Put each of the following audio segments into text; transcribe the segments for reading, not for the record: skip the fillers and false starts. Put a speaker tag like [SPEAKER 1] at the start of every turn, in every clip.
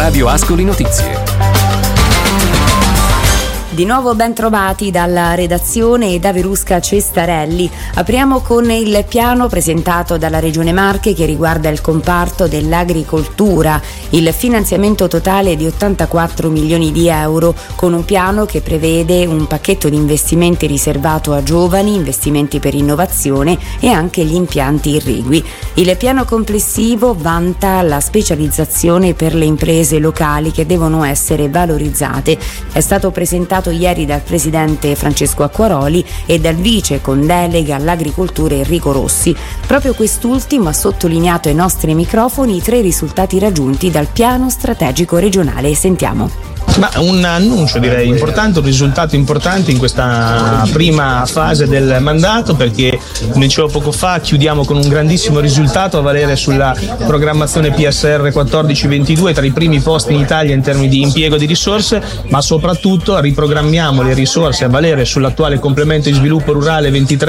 [SPEAKER 1] Radio Ascoli Notizie.
[SPEAKER 2] Di nuovo ben trovati dalla redazione e da Verusca Cestarelli. Apriamo con il piano presentato dalla Regione Marche che riguarda il comparto dell'agricoltura. Il finanziamento totale di 84 milioni di euro con un piano che prevede un pacchetto di investimenti riservato a giovani, investimenti per innovazione e anche gli impianti irrigui. Il piano complessivo vanta la specializzazione per le imprese locali che devono essere valorizzate. È stato presentato ieri dal presidente Francesco Acquaroli e dal vice con delega all'agricoltura Enrico Rossi. Proprio quest'ultimo ha sottolineato ai nostri microfoni i 3 risultati raggiunti dal piano strategico regionale. Sentiamo.
[SPEAKER 3] Ma un annuncio direi importante, un risultato importante in questa prima fase del mandato, perché come dicevo poco fa chiudiamo con un grandissimo risultato a valere sulla programmazione PSR 14-22, tra i primi posti in Italia in termini di impiego di risorse, ma soprattutto riprogrammiamo le risorse a valere sull'attuale complemento di sviluppo rurale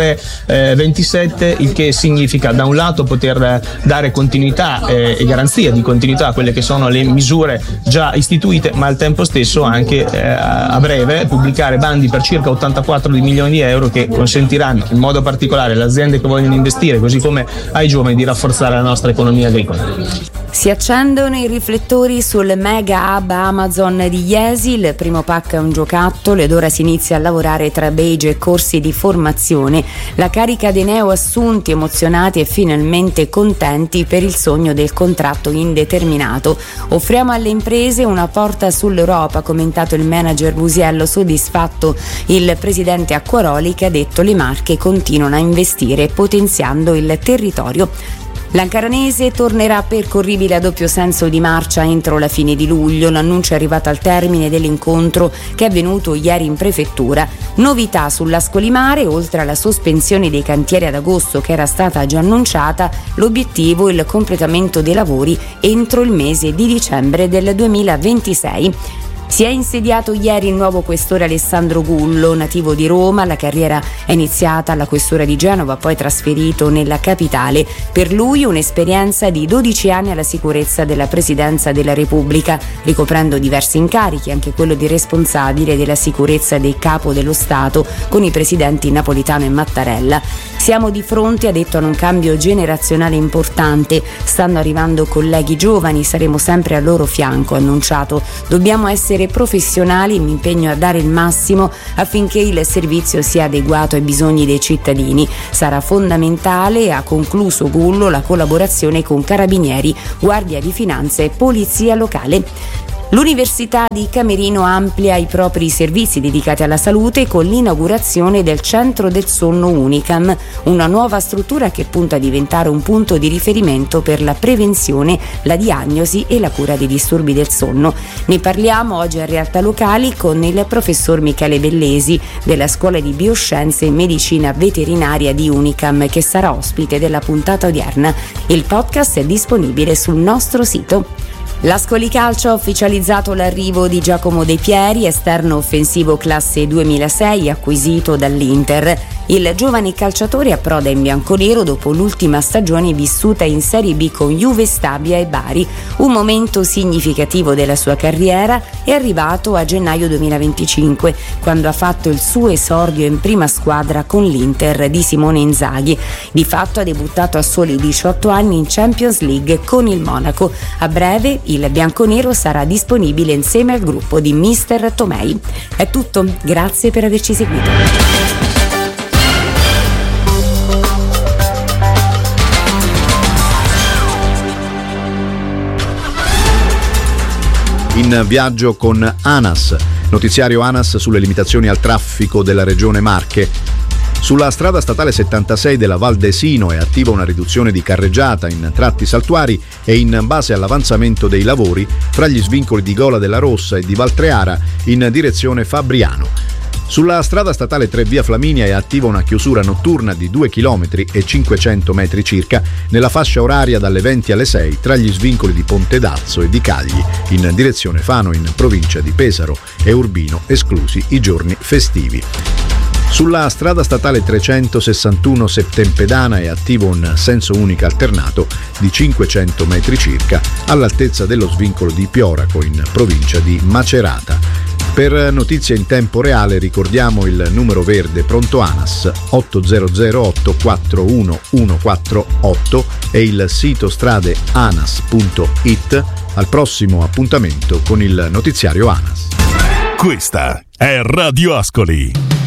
[SPEAKER 3] 23-27, il che significa da un lato poter dare continuità e garanzia di continuità a quelle che sono le misure già istituite, ma al tempo stesso anche a breve pubblicare bandi per circa 84 milioni di euro che consentiranno in modo particolare alle aziende che vogliono investire, così come ai giovani, di rafforzare la nostra economia agricola.
[SPEAKER 2] Si accendono i riflettori sul mega hub Amazon di Jesi. Il primo pack è un giocattolo ed ora si inizia a lavorare tra badge e corsi di formazione. La carica dei neo assunti, emozionati e finalmente contenti per il sogno del contratto indeterminato. Offriamo alle imprese una porta sull'Europa, ha commentato il manager Busiello, soddisfatto il presidente Acquaroli che ha detto le Marche continuano a investire potenziando il territorio. L'Ancaranese tornerà percorribile a doppio senso di marcia entro la fine di luglio. L'annuncio è arrivato al termine dell'incontro che è avvenuto ieri in prefettura. Novità sull'Ascolimare: oltre alla sospensione dei cantieri ad agosto che era stata già annunciata, l'obiettivo è il completamento dei lavori entro il mese di dicembre del 2026. Si è insediato ieri il nuovo questore Alessandro Gullo, nativo di Roma. La carriera è iniziata alla questura di Genova, poi trasferito nella capitale. Per lui un'esperienza di 12 anni alla sicurezza della Presidenza della Repubblica, ricoprendo diversi incarichi, anche quello di responsabile della sicurezza del Capo dello Stato con i presidenti Napolitano e Mattarella. Siamo di fronte, ha detto, ad un cambio generazionale importante. Stanno arrivando colleghi giovani, saremo sempre al loro fianco, ha annunciato. Dobbiamo essere professionali, mi impegno a dare il massimo affinché il servizio sia adeguato ai bisogni dei cittadini. Sarà fondamentale, ha concluso Gullo, la collaborazione con Carabinieri, Guardia di Finanza e Polizia Locale. L'Università di Camerino amplia i propri servizi dedicati alla salute con l'inaugurazione del Centro del Sonno Unicam, una nuova struttura che punta a diventare un punto di riferimento per la prevenzione, la diagnosi e la cura dei disturbi del sonno. Ne parliamo oggi a Realtà Locali con il professor Michele Bellesi della Scuola di Bioscienze e Medicina Veterinaria di Unicam, che sarà ospite della puntata odierna. Il podcast è disponibile sul nostro sito. L'Ascoli Calcio ha ufficializzato l'arrivo di Giacomo De Pieri, esterno offensivo classe 2006 acquisito dall'Inter. Il giovane calciatore approda in bianconero dopo l'ultima stagione vissuta in Serie B con Juve, Stabia e Bari. Un momento significativo della sua carriera è arrivato a gennaio 2025, quando ha fatto il suo esordio in prima squadra con l'Inter di Simone Inzaghi. Di fatto ha debuttato a soli 18 anni in Champions League con il Monaco. A breve il bianconero sarà disponibile insieme al gruppo di Mister Tomei. È tutto, grazie per averci seguito.
[SPEAKER 4] In viaggio con ANAS, notiziario ANAS sulle limitazioni al traffico della regione Marche. Sulla strada statale 76 della Val d'Esino è attiva una riduzione di carreggiata in tratti saltuari e in base all'avanzamento dei lavori fra gli svincoli di Gola della Rossa e di Valtreara in direzione Fabriano. Sulla strada statale 3 via Flaminia è attiva una chiusura notturna di 2 km e 500 metri circa nella fascia oraria dalle 20 alle 6 tra gli svincoli di Ponte d'Azzo e di Cagli in direzione Fano in provincia di Pesaro e Urbino, esclusi i giorni festivi. Sulla strada statale 361 Septempedana è attivo un senso unico alternato di 500 metri circa all'altezza dello svincolo di Pioraco in provincia di Macerata. Per notizie in tempo reale ricordiamo il numero verde pronto ANAS 8008 41148 e il sito stradeanas.it. Al prossimo appuntamento con il notiziario ANAS.
[SPEAKER 5] Questa è Radio Ascoli.